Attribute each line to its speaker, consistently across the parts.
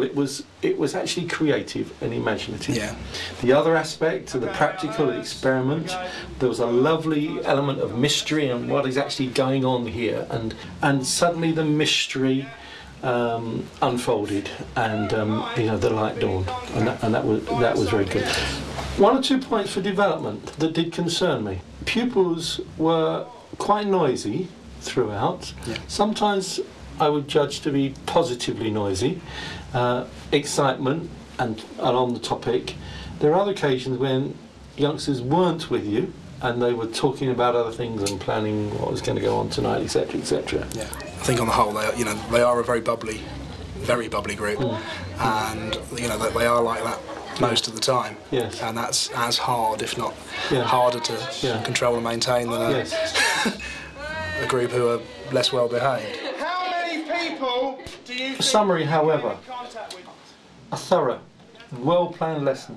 Speaker 1: it was actually creative and imaginative.
Speaker 2: Yeah.
Speaker 1: The other aspect, the practical experiment, there was a lovely element of mystery and what is actually going on here, and suddenly the mystery unfolded, and the light dawned, and that was very good. 1 or 2 points for development that did concern me. Pupils were quite noisy throughout.
Speaker 2: Yeah.
Speaker 1: Sometimes I would judge to be positively noisy, excitement and on the topic. There are other occasions when youngsters weren't with you and they were talking about other things and planning what was going to go on tonight, etc., etc.
Speaker 2: Yeah. I think on the whole, they are a very bubbly group, and they are like that most of the time.
Speaker 1: Yes.
Speaker 2: And that's as hard, if not harder, to control and maintain than a group who are less well behaved.
Speaker 3: How many people do you?
Speaker 1: Summary, however, a thorough, well-planned lesson,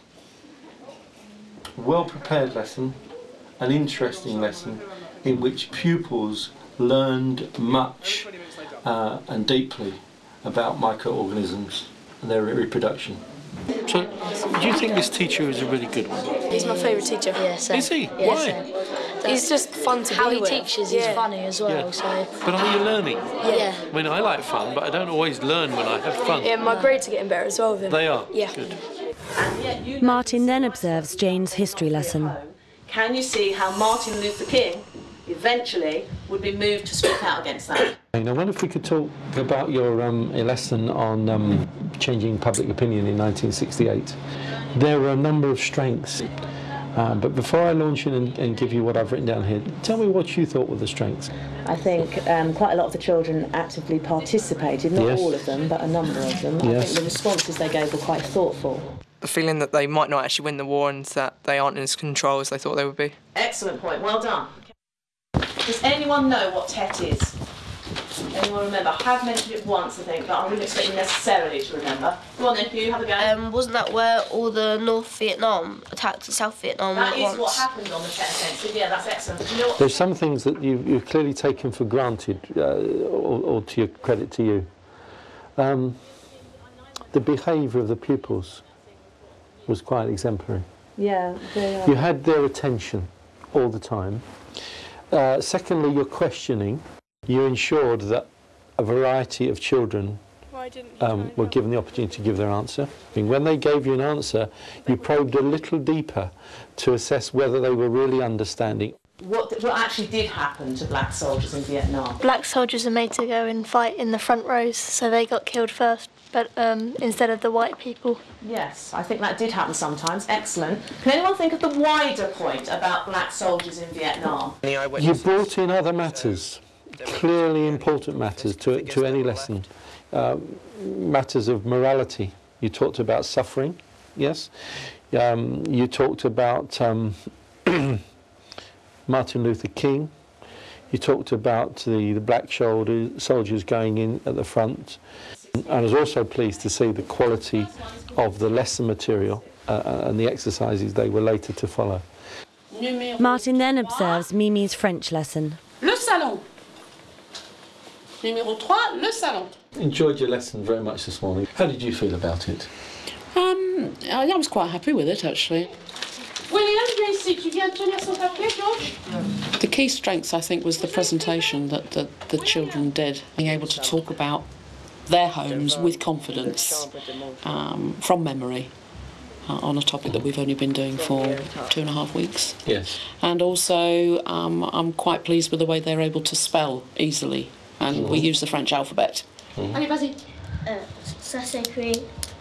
Speaker 1: well-prepared lesson, an interesting lesson in which pupils learned much and deeply about microorganisms and their reproduction. So, do you think this teacher is a really good one?
Speaker 4: He's my favourite teacher.
Speaker 5: Yes.
Speaker 1: Is he?
Speaker 5: Yeah,
Speaker 1: Why?
Speaker 4: He's just fun to
Speaker 5: How
Speaker 4: be
Speaker 5: he
Speaker 4: with.
Speaker 5: teaches is funny as well. So.
Speaker 1: But are you learning?
Speaker 5: Yeah.
Speaker 1: I mean, I like fun, but I don't always learn when I have fun.
Speaker 4: Yeah, my grades are getting better as well with him.
Speaker 1: They are?
Speaker 4: Yeah.
Speaker 1: Good.
Speaker 6: Martin then observes Jane's history lesson.
Speaker 7: Can you see how Martin Luther King eventually would be moved to speak out against that?
Speaker 1: I wonder if we could talk about your lesson on changing public opinion in 1968. There are a number of strengths, but before I launch in and give you what I've written down here, tell me what you thought were the strengths.
Speaker 8: I think quite a lot of the children actively participated, not all of them, but a number of them. I think the responses they gave were quite thoughtful.
Speaker 9: The feeling that they might not actually win the war and that they aren't in as control as they thought they would be.
Speaker 7: Excellent point, well done. Does anyone know what TET is? Anyone remember? I have mentioned it once, I think, but I wouldn't expect you necessarily to remember. Go on then, Hugh, have a go.
Speaker 5: Wasn't that where all the North Vietnam attacked South Vietnam
Speaker 7: That
Speaker 5: at
Speaker 7: is
Speaker 5: once?
Speaker 7: what happened on the TET offensive. Yeah, that's excellent. Do you know what?
Speaker 1: There's some things that you've clearly taken for granted, or to your credit to you. The behaviour of the pupils was quite exemplary.
Speaker 8: Yeah, they are.
Speaker 1: You had their attention all the time. Secondly, your questioning. You ensured that a variety of children were given the opportunity to give their answer. When they gave you an answer, you probed a little deeper to assess whether they were really understanding.
Speaker 7: What actually did happen to black soldiers in Vietnam?
Speaker 5: Black soldiers are made to go and fight in the front rows, so they got killed first, but instead of the white people.
Speaker 7: Yes, I think that did happen sometimes. Excellent. Can anyone think of the wider point about black soldiers in Vietnam?
Speaker 1: You brought in other matters, clearly important matters to any lesson. Matters of morality. You talked about suffering, yes. You talked about Martin Luther King. You talked about the black soldiers going in at the front. I was also pleased to see the quality of the lesson material and the exercises they were later to follow.
Speaker 6: Martin then observes Mimi's French lesson.
Speaker 10: Le salon. Numéro 3, le salon.
Speaker 1: Enjoyed your lesson very much this morning. How did you feel about it?
Speaker 10: I was quite happy with it, actually. William, viens ici. Tu viens tenir son papier, George? The key strengths, I think, was the presentation that the children did, being able to talk about their homes with confidence, from memory, on a topic that we've only been doing for 2.5 weeks.
Speaker 1: Yes.
Speaker 10: And also, I'm quite pleased with the way they're able to spell easily, and we use the French alphabet.
Speaker 5: Allez, vas-y. Ça s'écrit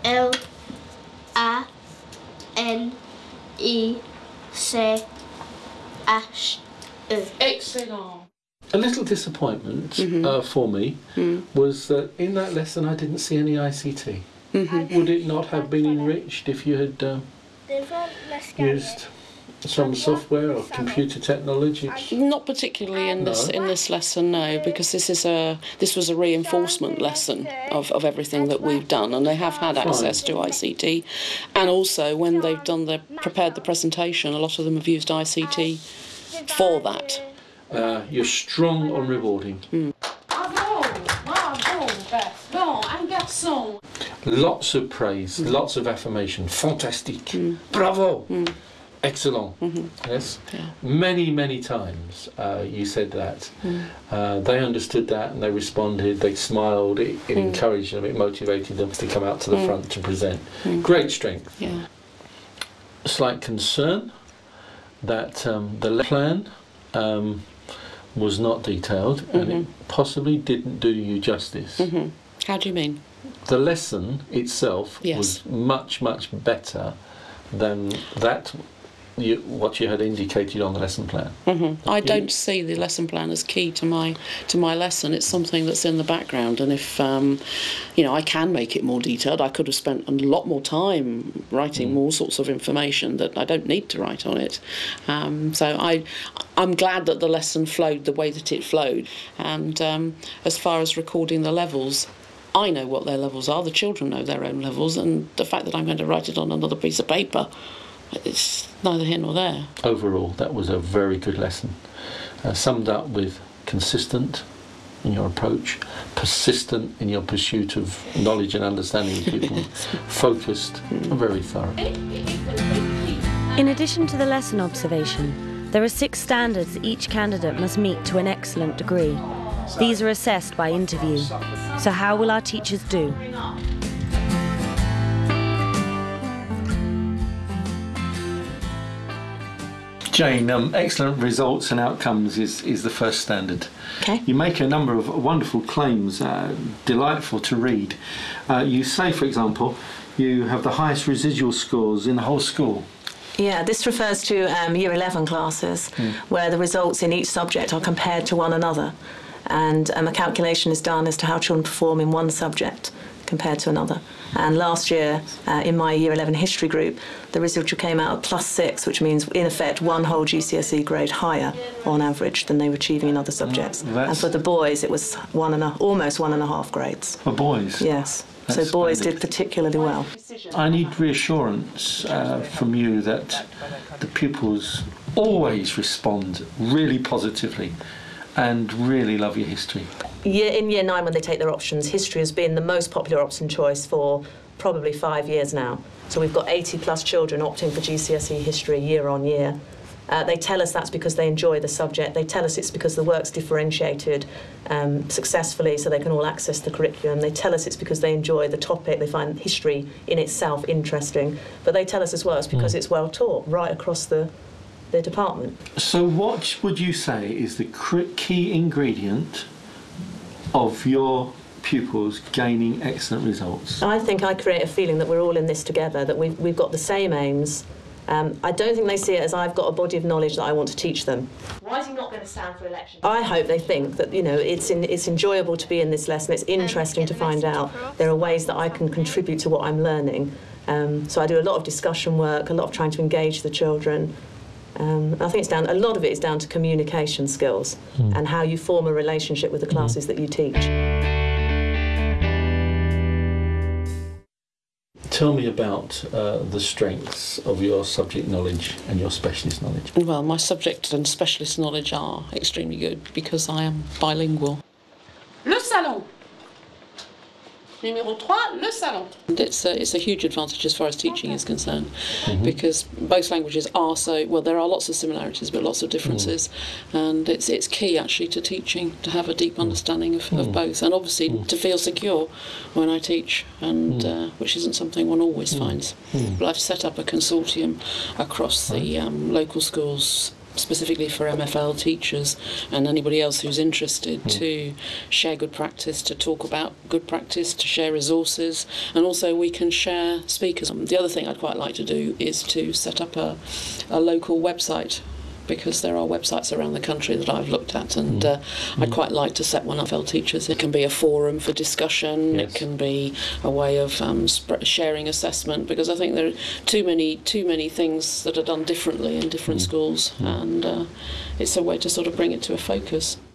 Speaker 5: L-A-N-I-C-H-E.
Speaker 10: Excellent.
Speaker 1: A little disappointment for me was that in that lesson I didn't see any ICT. Would it not have been enriched if you had used some software or computer technology?
Speaker 10: Not particularly in this lesson, no, because this was a reinforcement lesson of everything that we've done, and they have had access to ICT, and also when they've prepared the presentation, a lot of them have used ICT for that.
Speaker 1: You're strong on rewarding.
Speaker 10: Bravo, bravo, Beth. Bon, un garçon.
Speaker 1: Lots of praise, lots of affirmation. Fantastique. Bravo. Excellent. Yes. Yeah. Many times you said that. They understood that and they responded. They smiled. It encouraged them. It motivated them to come out to the front to present. Great strength.
Speaker 10: Yeah.
Speaker 1: Slight concern that the plan was not detailed and it possibly didn't do you justice.
Speaker 10: How do you mean?
Speaker 1: The lesson itself was much better than that. What you had indicated on the lesson plan.
Speaker 10: I don't see the lesson plan as key to my lesson. It's something that's in the background, and if I can make it more detailed, I could have spent a lot more time writing more sorts of information that I don't need to write on it. So I'm glad that the lesson flowed the way that it flowed. And as far as recording the levels, I know what their levels are. The children know their own levels, and the fact that I'm going to write it on another piece of paper, it's neither here nor there. Overall, that was a very good lesson. Summed up with consistent in your approach, persistent in your pursuit of knowledge and understanding of people, focused, and very thorough.
Speaker 6: In addition to the lesson observation, there are 6 standards each candidate must meet to an excellent degree. These are assessed by interview. So how will our teachers do?
Speaker 1: Jane, excellent results and outcomes is the first standard.
Speaker 8: Okay.
Speaker 1: You make a number of wonderful claims, delightful to read. You say, for example, you have the highest residual scores in the whole school.
Speaker 11: Yeah, this refers to Year 11 classes, where the results in each subject are compared to one another, and a calculation is done as to how children perform in one subject compared to another. And last year, in my Year 11 history group, the residual came out at +6, which means, in effect, one whole GCSE grade higher on average than they were achieving in other subjects. And for the boys, it was almost 1.5 grades.
Speaker 1: For boys?
Speaker 11: Yes.
Speaker 1: That's
Speaker 11: so boys
Speaker 1: splendid.
Speaker 11: did particularly well.
Speaker 1: I need reassurance from you that the pupils always respond really positively and really love your history.
Speaker 11: In Year 9, when they take their options, history has been the most popular option choice for probably 5 years now. So we've got 80+ children opting for GCSE history year on year. They tell us that's because they enjoy the subject. They tell us it's because the work's differentiated successfully so they can all access the curriculum. They tell us it's because they enjoy the topic. They find history in itself interesting. But they tell us as well it's because it's well taught right across the department.
Speaker 1: So what would you say is the key ingredient of your pupils gaining excellent results?
Speaker 11: I think I create a feeling that we're all in this together, that we've got the same aims. I don't think they see it as I've got a body of knowledge that I want to teach them.
Speaker 7: Why is he not going to stand for election?
Speaker 11: I hope they think that, it's enjoyable to be in this lesson, it's interesting to find out there are ways that I can contribute to what I'm learning. So I do a lot of discussion work, a lot of trying to engage the children. I think a lot of it is down to communication skills and how you form a relationship with the classes that you teach.
Speaker 1: Tell me about the strengths of your subject knowledge and your specialist knowledge.
Speaker 10: Well, my subject and specialist knowledge are extremely good because I am bilingual. Le salon. Numéro 3, le salon. And it's a huge advantage as far as teaching is concerned, because both languages are there are lots of similarities but lots of differences, and it's key actually to teaching, to have a deep understanding of both, and obviously to feel secure when I teach, and which isn't something one always finds. But I've set up a consortium across the local schools, specifically for MFL teachers and anybody else who's interested, to share good practice, to talk about good practice, to share resources, and also we can share speakers. The other thing I'd quite like to do is to set up a local website, because there are websites around the country that I've looked at, and I'd quite like to set one up for teachers. It can be a forum for discussion, it can be a way of sharing assessment, because I think there are too many things that are done differently in different schools, and it's a way to sort of bring it to a focus.